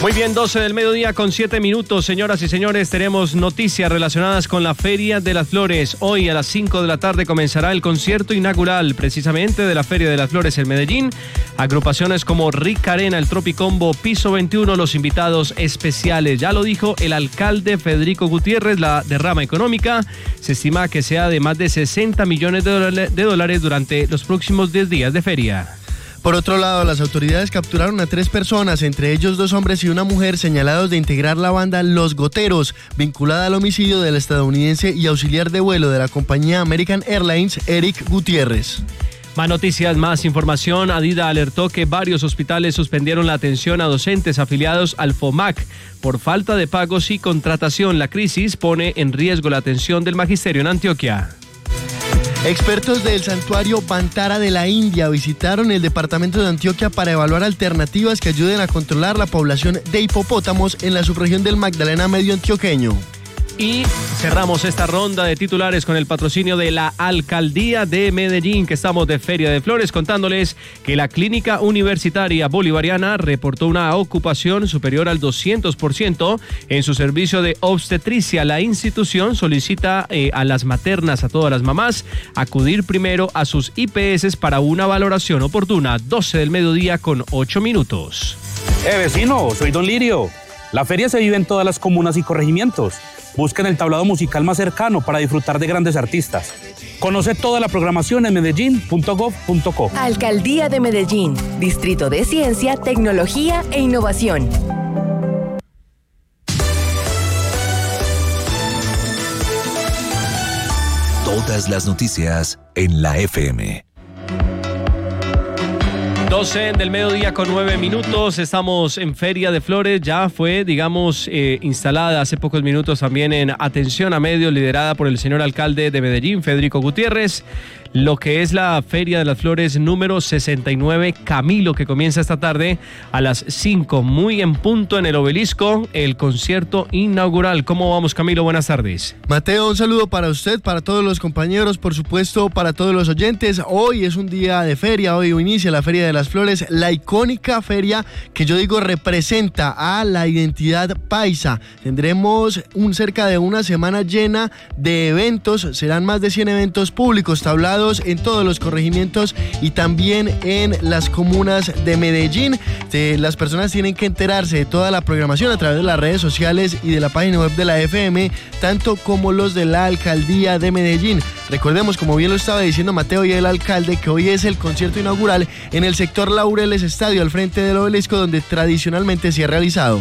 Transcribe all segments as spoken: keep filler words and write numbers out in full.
Muy bien, doce del mediodía con siete minutos. Señoras y señores, tenemos noticias relacionadas con la Feria de las Flores. Hoy a las cinco de la tarde comenzará el concierto inaugural precisamente de la Feria de las Flores en Medellín. Agrupaciones como Ricarena, el Tropicombo, Piso veintiuno, los invitados especiales. Ya lo dijo el alcalde Federico Gutiérrez, la derrama económica se estima que sea de más de sesenta millones de dólares durante los próximos diez días de feria. Por otro lado, las autoridades capturaron a tres personas, entre ellos dos hombres y una mujer, señalados de integrar la banda Los Goteros, vinculada al homicidio del estadounidense y auxiliar de vuelo de la compañía American Airlines, Eric Gutiérrez. Más noticias, más información. Adida alertó que varios hospitales suspendieron la atención a docentes afiliados al FOMAC por falta de pagos y contratación. La crisis pone en riesgo la atención del magisterio en Antioquia. Expertos del santuario Bantara de la India visitaron el departamento de Antioquia para evaluar alternativas que ayuden a controlar la población de hipopótamos en la subregión del Magdalena Medio antioqueño. Y cerramos esta ronda de titulares con el patrocinio de la Alcaldía de Medellín, que estamos de Feria de Flores, contándoles que la Clínica Universitaria Bolivariana reportó una ocupación superior al doscientos por ciento en su servicio de obstetricia. La institución solicita eh, a las maternas, a todas las mamás, acudir primero a sus I P S para una valoración oportuna. doce del mediodía con ocho minutos. Eh, vecino, soy Don Lirio. La feria se vive en todas las comunas y corregimientos. Busquen el tablado musical más cercano para disfrutar de grandes artistas. Conoce toda la programación en medellín punto gov punto co. Alcaldía de Medellín, Distrito de Ciencia, Tecnología e Innovación. Todas las noticias en la F M. doce del mediodía con nueve minutos, estamos en Feria de Flores, ya fue, digamos, eh, instalada hace pocos minutos también en Atención a Medios, liderada por el señor alcalde de Medellín, Federico Gutiérrez, lo que es la Feria de las Flores número sesenta y nueve, Camilo, que comienza esta tarde a las cinco, muy en punto en el Obelisco, el concierto inaugural. ¿Cómo vamos, Camilo? Buenas tardes. Mateo, un saludo para usted, para todos los compañeros, por supuesto, para todos los oyentes. Hoy es un día de feria, hoy inicia la Feria de las Flores, la icónica feria que yo digo representa a la identidad paisa. Tendremos un cerca de una semana llena de eventos, serán más de cien eventos públicos, tablados en todos los corregimientos y también en las comunas de Medellín. Eh, las personas tienen que enterarse de toda la programación a través de las redes sociales y de la página web de la F M, tanto como los de la Alcaldía de Medellín. Recordemos, como bien lo estaba diciendo Mateo y el alcalde, que hoy es el concierto inaugural en el sector Laureles Estadio, al frente del Obelisco, donde tradicionalmente se ha realizado.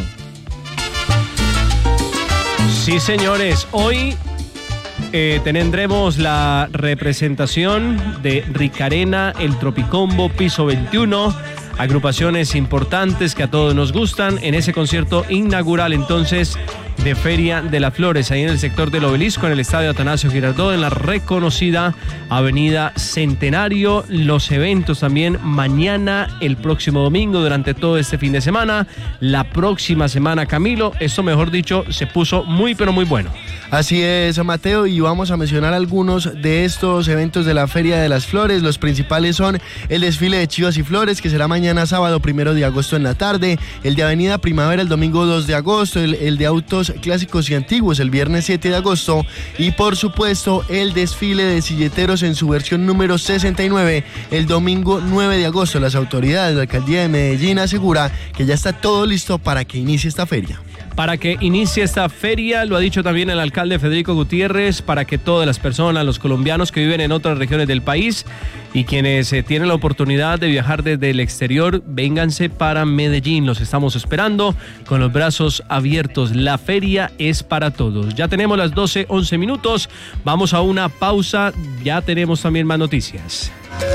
Sí, señores, hoy Eh, tendremos la representación de Ricarena, el Tropicombo, Piso veintiuno, agrupaciones importantes que a todos nos gustan en ese concierto inaugural entonces de Feria de las Flores, ahí en el sector del Obelisco, en el Estadio Atanasio Girardot, en la reconocida Avenida Centenario. Los eventos también mañana, el próximo domingo, durante todo este fin de semana, la próxima semana, Camilo, esto mejor dicho, se puso muy pero muy bueno. Así es, Mateo, y vamos a mencionar algunos de estos eventos de la Feria de las Flores. Los principales son el desfile de Chivas y Flores, que será mañana sábado primero de agosto en la tarde, el de Avenida Primavera el domingo dos de agosto, el, el de autos clásicos y antiguos el viernes siete de agosto y por supuesto el desfile de silleteros en su versión número sesenta y nueve el domingo nueve de agosto. Las autoridades de la Alcaldía de Medellín aseguran que ya está todo listo para que inicie esta feria. Para que inicie esta feria, lo ha dicho también el alcalde Federico Gutiérrez, para que todas las personas, los colombianos que viven en otras regiones del país y quienes eh, tienen la oportunidad de viajar desde el exterior, vénganse para Medellín. Los estamos esperando con los brazos abiertos. La feria es para todos. Ya tenemos las doce, once minutos. Vamos a una pausa. Ya tenemos también más noticias.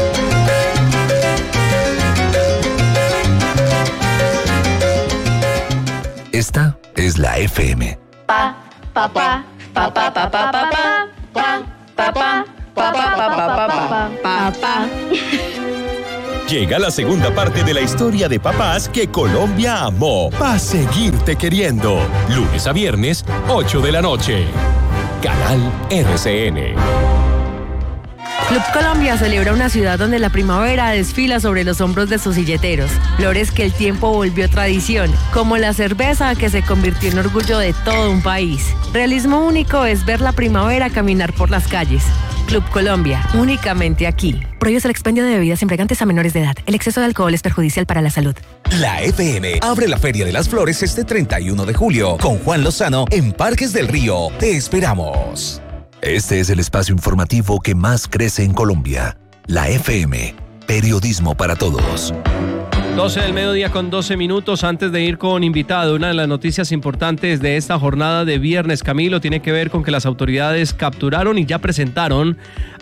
Esta es la F M. Pa, pa, pa, pa, pa, pa, pa, pa, pa, pa, pa, pa, pa, pa, pa, pa. Llega la segunda parte de la historia de papás que Colombia amó. Pa' seguirte queriendo. Lunes a viernes, ocho de la noche. Canal R C N. Club Colombia celebra una ciudad donde la primavera desfila sobre los hombros de sus silleteros. Flores que el tiempo volvió tradición, como la cerveza que se convirtió en orgullo de todo un país. Realismo único es ver la primavera caminar por las calles. Club Colombia, únicamente aquí. Prohíbe el expendio de bebidas embriagantes a menores de edad. El exceso de alcohol es perjudicial para la salud. La F M abre la Feria de las Flores este treinta y uno de julio con Juan Lozano en Parques del Río. Te esperamos. Este es el espacio informativo que más crece en Colombia. La F M, periodismo para todos. doce del mediodía con doce minutos. Antes de ir con invitado, una de las noticias importantes de esta jornada de viernes, Camilo, tiene que ver con que las autoridades capturaron y ya presentaron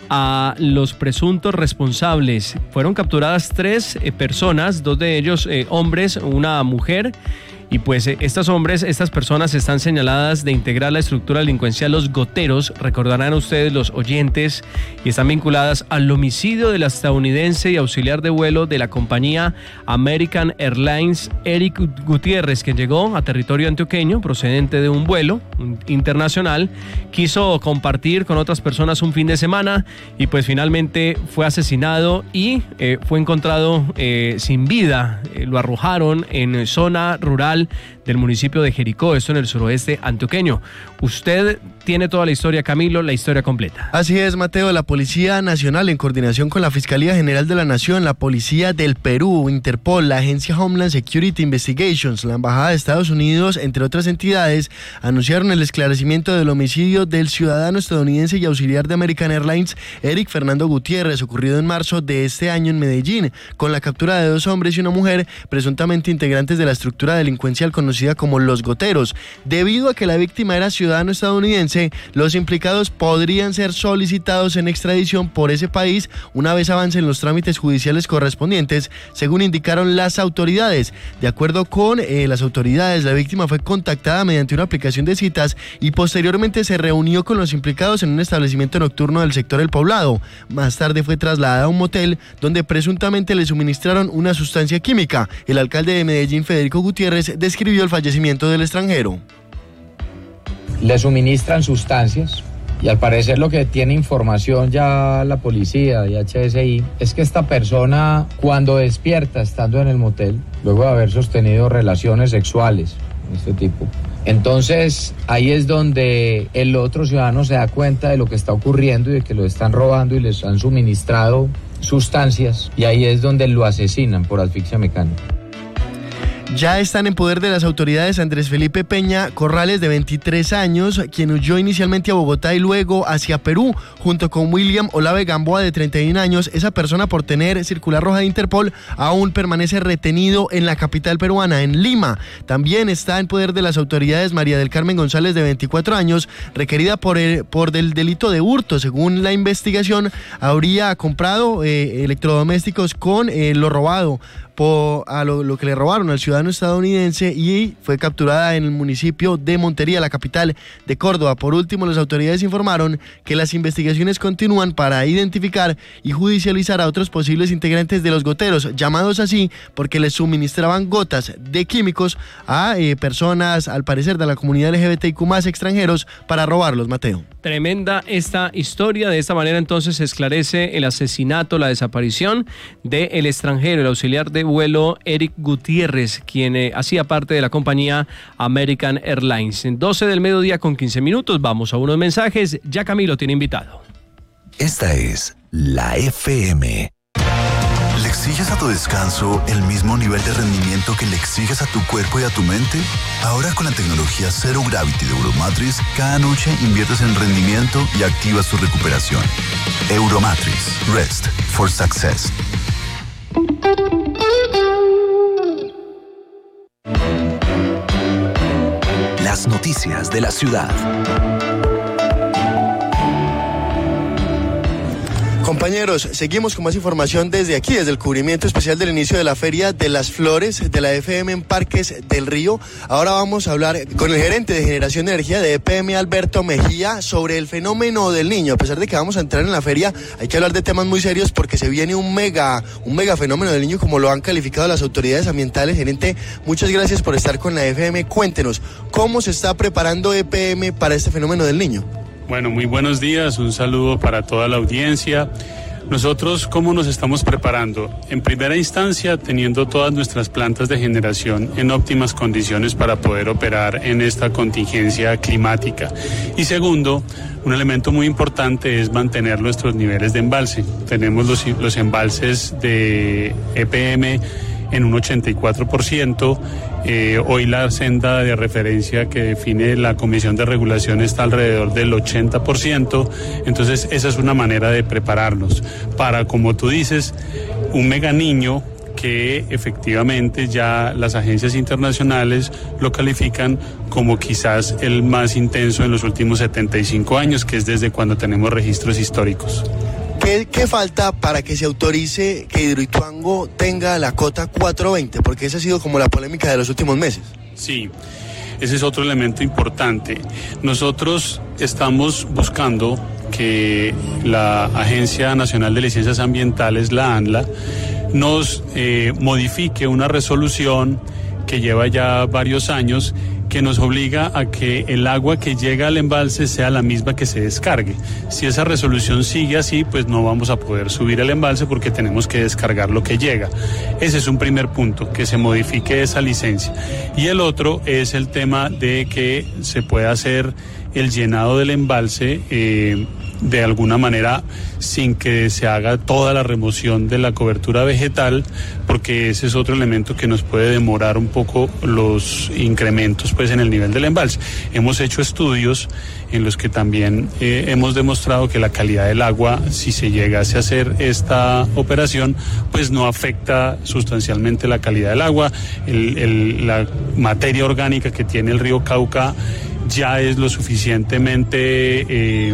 a los presuntos responsables. Fueron capturadas tres eh, personas, dos de ellos eh, hombres, una mujer. Y pues eh, estos hombres, estas personas están señaladas de integrar la estructura delincuencial Los Goteros, recordarán ustedes los oyentes, y están vinculadas al homicidio del estadounidense y auxiliar de vuelo de la compañía American Airlines, Eric Gutiérrez, que llegó a territorio antioqueño procedente de un vuelo internacional, quiso compartir con otras personas un fin de semana y pues finalmente fue asesinado y eh, fue encontrado eh, sin vida. Eh, lo arrojaron en zona rural del municipio de Jericó, esto en el suroeste antioqueño. Usted tiene toda la historia, Camilo, la historia completa. Así es, Mateo. La Policía Nacional, en coordinación con la Fiscalía General de la Nación, la Policía del Perú, Interpol, la Agencia Homeland Security Investigations, la Embajada de Estados Unidos, entre otras entidades, anunciaron el esclarecimiento del homicidio del ciudadano estadounidense y auxiliar de American Airlines, Eric Fernando Gutiérrez, ocurrido en marzo de este año en Medellín, con la captura de dos hombres y una mujer, presuntamente integrantes de la estructura delincuencial conocida como Los Goteros. Debido a que la víctima era ciudadano estadounidense, los implicados podrían ser solicitados en extradición por ese país una vez avancen los trámites judiciales correspondientes, según indicaron las autoridades. De acuerdo con eh, las autoridades, la víctima fue contactada mediante una aplicación de citas y posteriormente se reunió con los implicados en un establecimiento nocturno del sector El Poblado. Más tarde fue trasladada a un motel donde presuntamente le suministraron una sustancia química. El alcalde de Medellín, Federico Gutiérrez, describió el fallecimiento del extranjero. Le suministran sustancias y al parecer lo que tiene información ya la policía y H S I es que esta persona, cuando despierta estando en el motel, luego de haber sostenido relaciones sexuales con este tipo, entonces ahí es donde el otro ciudadano se da cuenta de lo que está ocurriendo y de que lo están robando y les han suministrado sustancias, y ahí es donde lo asesinan por asfixia mecánica. Ya están en poder de las autoridades Andrés Felipe Peña Corrales, de veintitrés años, quien huyó inicialmente a Bogotá y luego hacia Perú, junto con William Olave Gamboa, de treinta y un años. Esa persona, por tener circular roja de Interpol, aún permanece retenido en la capital peruana, en Lima. También está en poder de las autoridades María del Carmen González, de veinticuatro años, requerida por el, por el delito de hurto. Según la investigación, habría comprado eh, electrodomésticos con eh, lo robado. Por, a lo, lo que le robaron al ciudadano estadounidense, y fue capturada en el municipio de Montería, la capital de Córdoba. Por último, las autoridades informaron que las investigaciones continúan para identificar y judicializar a otros posibles integrantes de Los Goteros, llamados así porque les suministraban gotas de químicos a eh, personas, al parecer, de la comunidad L G B T I Q más, extranjeros, para robarlos, Mateo. Tremenda esta historia. De esta manera entonces se esclarece el asesinato, la desaparición del extranjero, el auxiliar de vuelo Eric Gutiérrez, quien eh, hacía parte de la compañía American Airlines. En doce del mediodía con quince minutos, vamos a unos mensajes. Ya Camilo tiene invitado. Esta es la F M. ¿Le exiges a tu descanso el mismo nivel de rendimiento que le exiges a tu cuerpo y a tu mente? Ahora, con la tecnología Zero Gravity de Euromatrix, cada noche inviertes en rendimiento y activas tu recuperación. Euromatrix. Rest for Success. Las noticias de la ciudad. Compañeros, seguimos con más información desde aquí, desde el cubrimiento especial del inicio de la Feria de las Flores de la F M en Parques del Río. Ahora vamos a hablar con el gerente de generación de energía de E P M, Alberto Mejía, sobre el fenómeno del Niño. A pesar de que vamos a entrar en la feria, hay que hablar de temas muy serios porque se viene un mega, un mega fenómeno del Niño, como lo han calificado las autoridades ambientales. Gerente, muchas gracias por estar con la F M. Cuéntenos, ¿cómo se está preparando E P M para este fenómeno del Niño? Bueno, muy buenos días, un saludo para toda la audiencia. Nosotros, ¿cómo nos estamos preparando? En primera instancia, teniendo todas nuestras plantas de generación en óptimas condiciones para poder operar en esta contingencia climática. Y segundo, un elemento muy importante es mantener nuestros niveles de embalse. Tenemos los, los embalses de E P M en un ochenta y cuatro por ciento. Eh, hoy la senda de referencia que define la Comisión de Regulación está alrededor del ochenta por ciento. Entonces esa es una manera de prepararnos para, como tú dices, un mega niño que efectivamente ya las agencias internacionales lo califican como quizás el más intenso en los últimos setenta y cinco años, que es desde cuando tenemos registros históricos. ¿Qué, ¿Qué falta para que se autorice que Hidroituango tenga la cota cuatrocientos veinte? Porque esa ha sido como la polémica de los últimos meses. Sí, ese es otro elemento importante. Nosotros estamos buscando que la Agencia Nacional de Licencias Ambientales, la ANLA, nos eh, modifique una resolución que lleva ya varios años, que nos obliga a que el agua que llega al embalse sea la misma que se descargue. Si esa resolución sigue así, pues no vamos a poder subir el embalse porque tenemos que descargar lo que llega. Ese es un primer punto, que se modifique esa licencia. Y el otro es el tema de que se pueda hacer el llenado del embalse eh, de alguna manera sin que se haga toda la remoción de la cobertura vegetal, porque ese es otro elemento que nos puede demorar un poco los incrementos pues en el nivel del embalse. Hemos hecho estudios en los que también eh, hemos demostrado que la calidad del agua, si se llegase a hacer esta operación, pues no afecta sustancialmente la calidad del agua. El, el, la materia orgánica que tiene el río Cauca ya es lo suficientemente eh,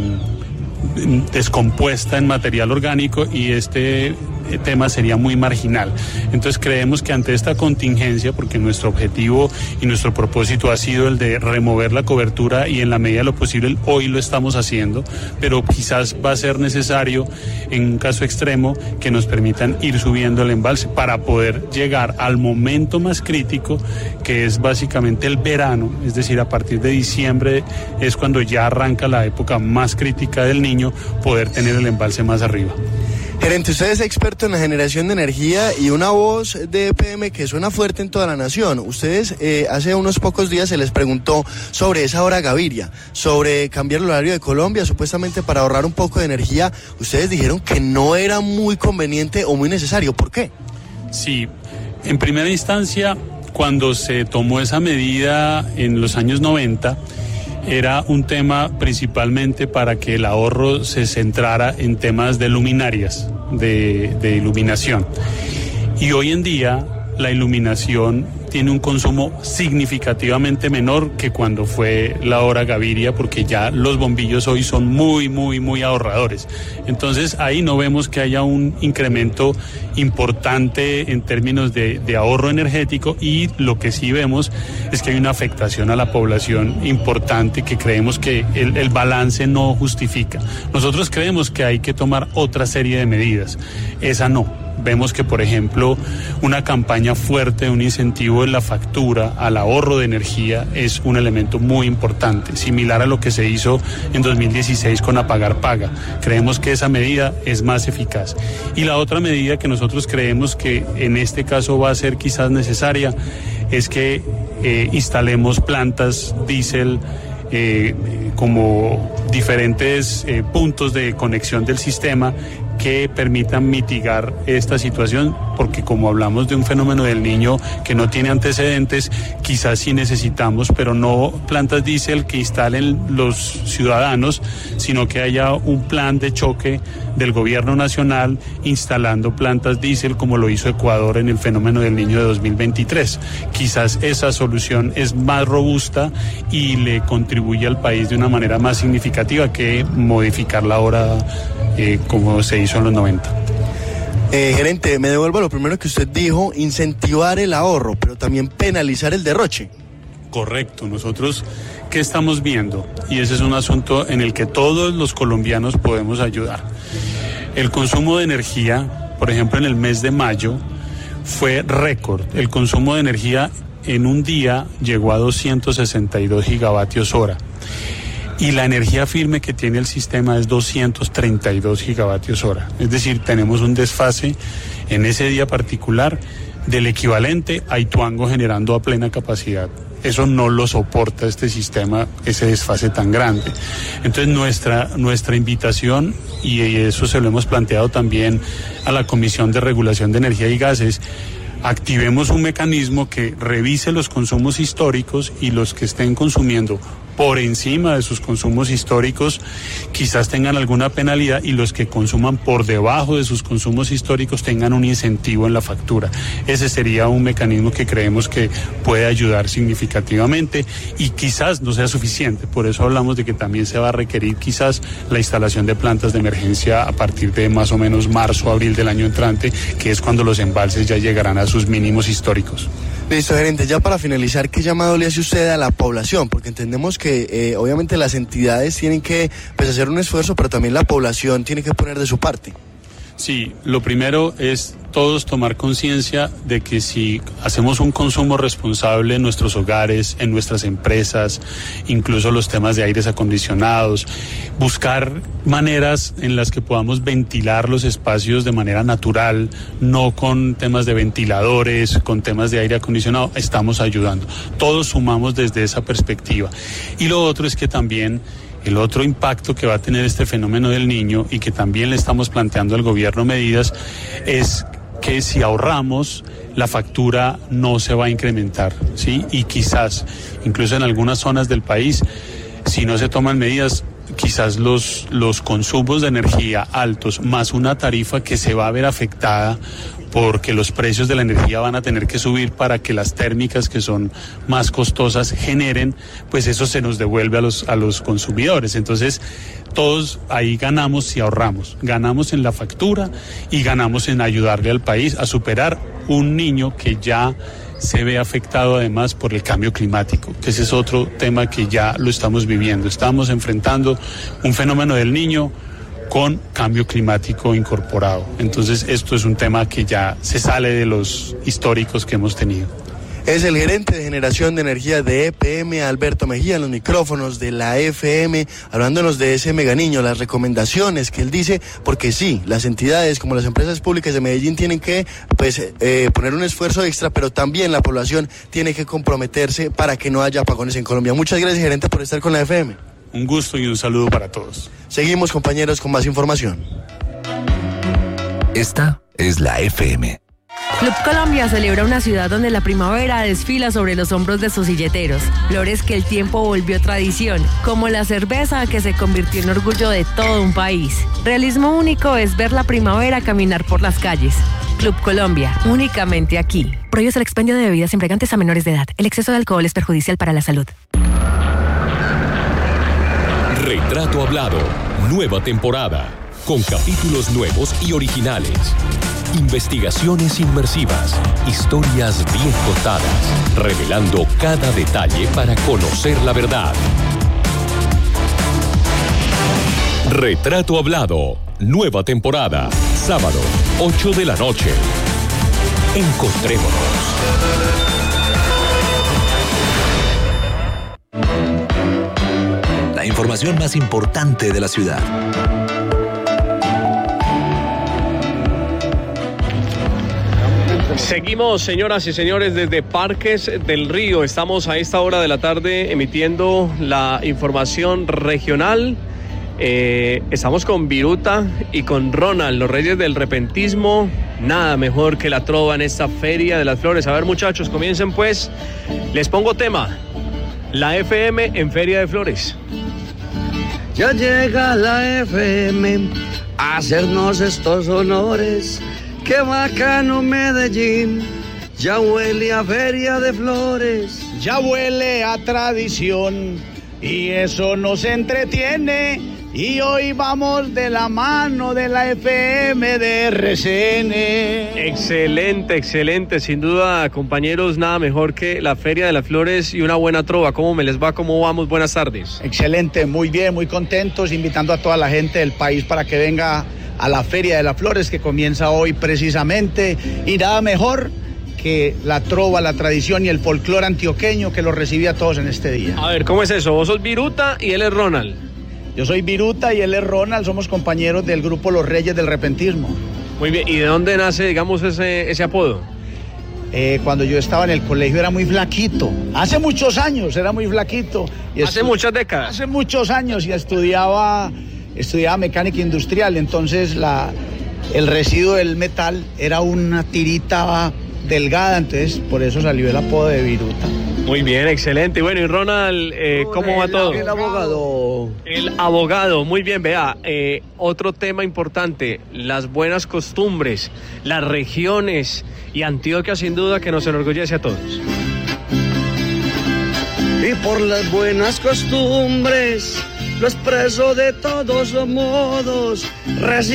descompuesta en material orgánico y este tema sería muy marginal. Entonces creemos que ante esta contingencia, porque nuestro objetivo y nuestro propósito ha sido el de remover la cobertura y en la medida de lo posible hoy lo estamos haciendo, pero quizás va a ser necesario en un caso extremo que nos permitan ir subiendo el embalse para poder llegar al momento más crítico, que es básicamente el verano, es decir, a partir de diciembre es cuando ya arranca la época más crítica del niño, poder tener el embalse más arriba. Gerente, usted es experto en la generación de energía y una voz de E P M que suena fuerte en toda la nación. Ustedes eh, hace unos pocos días se les preguntó sobre esa hora Gaviria, sobre cambiar el horario de Colombia, supuestamente para ahorrar un poco de energía. Ustedes dijeron que no era muy conveniente o muy necesario. ¿Por qué? Sí, en primera instancia, cuando se tomó esa medida en los años noventa, era un tema principalmente para que el ahorro se centrara en temas de luminarias, de, de iluminación. Y hoy en día la iluminación tiene un consumo significativamente menor que cuando fue la hora Gaviria, porque ya los bombillos hoy son muy, muy, muy ahorradores. Entonces ahí no vemos que haya un incremento importante en términos de, de ahorro energético, y lo que sí vemos es que hay una afectación a la población importante que creemos que el, el balance no justifica. Nosotros creemos que hay que tomar otra serie de medidas. Esa no. Vemos que, por ejemplo, una campaña fuerte, un incentivo en la factura al ahorro de energía es un elemento muy importante, similar a lo que se hizo en dos mil dieciséis con Apagar Paga. Creemos que esa medida es más eficaz. Y la otra medida que nosotros creemos que en este caso va a ser quizás necesaria es que eh, instalemos plantas diésel eh, como diferentes eh, puntos de conexión del sistema que permitan mitigar esta situación, porque como hablamos de un fenómeno del niño que no tiene antecedentes, quizás sí necesitamos, pero no plantas diésel que instalen los ciudadanos, sino que haya un plan de choque del gobierno nacional instalando plantas diésel como lo hizo Ecuador en el fenómeno del niño de dos mil veintitrés. Quizás esa solución es más robusta y le contribuye al país de una manera más significativa que modificar la hora eh, como se hizo en los noventa. Eh, gerente, me devuelvo a lo primero que usted dijo, incentivar el ahorro, pero también penalizar el derroche. Correcto. Nosotros, ¿qué estamos viendo? Y ese es un asunto en el que todos los colombianos podemos ayudar. El consumo de energía, por ejemplo, en el mes de mayo, fue récord. El consumo de energía en un día llegó a doscientos sesenta y dos gigavatios hora. y la energía firme que tiene el sistema es doscientos treinta y dos gigavatios hora. Es decir, tenemos un desfase en ese día particular del equivalente a Ituango generando a plena capacidad. Eso no lo soporta este sistema, ese desfase tan grande. Entonces nuestra, nuestra invitación, y eso se lo hemos planteado también a la Comisión de Regulación de Energía y Gases, activemos un mecanismo que revise los consumos históricos y los que estén consumiendo por encima de sus consumos históricos quizás tengan alguna penalidad, y los que consuman por debajo de sus consumos históricos tengan un incentivo en la factura. Ese sería un mecanismo que creemos que puede ayudar significativamente y quizás no sea suficiente. Por eso hablamos de que también se va a requerir quizás la instalación de plantas de emergencia a partir de más o menos marzo o abril del año entrante, que es cuando los embalses ya llegarán a sus mínimos históricos. Listo, gerente, ya para finalizar, ¿qué llamado le hace usted a la población? Porque entendemos que eh, obviamente las entidades tienen que pues, hacer un esfuerzo, pero también la población tiene que poner de su parte. Sí, lo primero es todos tomar conciencia de que si hacemos un consumo responsable en nuestros hogares, en nuestras empresas, incluso los temas de aires acondicionados, buscar maneras en las que podamos ventilar los espacios de manera natural, no con temas de ventiladores, con temas de aire acondicionado, estamos ayudando. Todos sumamos desde esa perspectiva. Y lo otro es que también el otro impacto que va a tener este fenómeno del Niño, y que también le estamos planteando al gobierno medidas, es que si ahorramos, la factura no se va a incrementar, ¿sí? Y quizás, incluso en algunas zonas del país, si no se toman medidas, quizás los, los consumos de energía altos, más una tarifa que se va a ver afectada porque los precios de la energía van a tener que subir para que las térmicas, que son más costosas, generen, pues eso se nos devuelve a los, a los consumidores. Entonces, todos ahí ganamos si ahorramos. Ganamos en la factura y ganamos en ayudarle al país a superar un Niño que ya se ve afectado además por el cambio climático, que ese es otro tema que ya lo estamos viviendo. Estamos enfrentando un fenómeno del Niño con cambio climático incorporado. Entonces esto es un tema que ya se sale de los históricos que hemos tenido. Es el gerente de generación de energía de E P M, Alberto Mejía, en los micrófonos de la F M, hablándonos de ese mega niño, las recomendaciones que él dice, porque sí, las entidades como las empresas públicas de Medellín tienen que pues eh, poner un esfuerzo extra, pero también la población tiene que comprometerse para que no haya apagones en Colombia. Muchas gracias, gerente, por estar con la F M. Un gusto y un saludo para todos. Seguimos, compañeros, con más información. Esta es la F M. Club Colombia celebra una ciudad donde la primavera desfila sobre los hombros de sus silleteros. Flores que el tiempo volvió tradición, como la cerveza que se convirtió en orgullo de todo un país. Realismo único es ver la primavera caminar por las calles. Club Colombia, únicamente aquí. Prohíbe el expendio de bebidas embriagantes a menores de edad. El exceso de alcohol es perjudicial para la salud. Retrato Hablado, nueva temporada, con capítulos nuevos y originales. Investigaciones inmersivas, historias bien contadas, revelando cada detalle para conocer la verdad. Retrato Hablado, nueva temporada, sábado, ocho de la noche. Encontrémonos. La información más importante de la ciudad. Seguimos, señoras y señores, desde Parques del Río. Estamos a esta hora de la tarde emitiendo la información regional. Eh, estamos con Viruta y con Ronald, los reyes del repentismo. Nada mejor que la trova en esta Feria de las Flores. A ver, muchachos, comiencen pues. Les pongo tema. La F M en Feria de Flores. Ya llega la F M a hacernos estos honores. Qué bacano Medellín, ya huele a Feria de Flores. Ya huele a tradición y eso nos entretiene. Y hoy vamos de la mano de la F M de R C N. Excelente, excelente. Sin duda, compañeros, nada mejor que la Feria de las Flores y una buena trova. ¿Cómo me les va? ¿Cómo vamos? Buenas tardes. Excelente, muy bien, muy contentos, invitando a toda la gente del país para que venga a la Feria de las Flores, que comienza hoy precisamente, y nada mejor que la trova, la tradición y el folclore antioqueño que los recibí a todos en este día. A ver, ¿cómo es eso? Vos sos Viruta y él es Ronald. Yo soy Viruta y él es Ronald, somos compañeros del grupo Los Reyes del Repentismo. Muy bien, ¿y de dónde nace, digamos, ese, ese apodo? Eh, cuando yo estaba en el colegio era muy flaquito, hace muchos años era muy flaquito. Y hace muchas décadas. Hace muchos años y estudiaba, estudiaba mecánica industrial, entonces la, el residuo del metal era una tirita delgada, entonces por eso salió el apodo de Viruta. Muy bien, excelente. Bueno, y Ronald, eh, ¿cómo va todo? El abogado. El abogado, muy bien, vea, eh, otro tema importante, las buenas costumbres, las regiones y Antioquia sin duda que nos enorgullece a todos. Y por las buenas costumbres, lo expreso de todos modos.